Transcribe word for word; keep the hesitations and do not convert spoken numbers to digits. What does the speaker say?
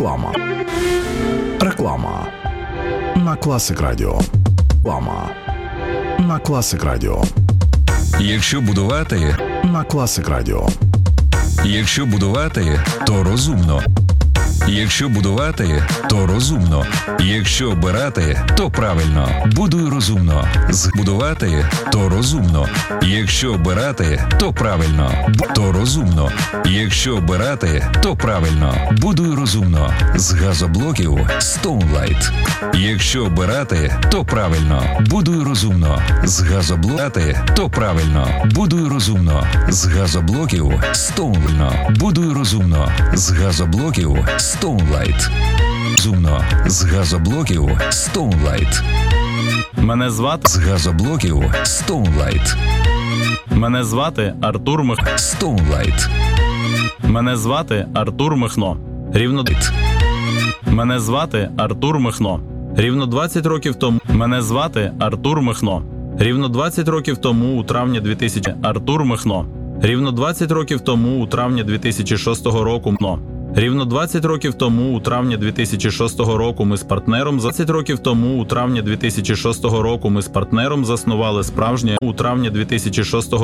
Реклама. Реклама. На Класик Радіо. Реклама. На Класик Радіо. Якщо будувати, На Класик Радіо. якщо будувати, то розумно. Якщо будувати, то розумно. Якщо обирати, то правильно. Будуй розумно. Збудувати, то розумно. Якщо обирати, то правильно. Б- То розумно. Якщо обирати, то правильно. Будуй розумно. З газоблоків Stoneline. Якщо обирати, то правильно. Будуй розумно. З газоблоків, то правильно. Будуй розумно. З газоблоків Stoneline. Будуй розумно. З газоблоків Stoneline. Розумно. З газоблоків Stoneline. Мене звати З газоблоків Stoneline. Мене звати Артур Мих. Stoneline. Мене звати Артур Михно. Рівно Мене звати Артур Михно. Рівно двадцять років тому. Мене звати Артур Михно. Рівно двадцять років тому у травні дві тисячі Артур Михно. Рівно двадцять років тому у травні дві тисячі шостого року. Но. Рівно двадцять років тому у травні дві тисячі шостого року ми з партнером двадцять років тому у травні дві тисячі шостого року ми з партнером заснували справжнє у травні дві тисячі шостого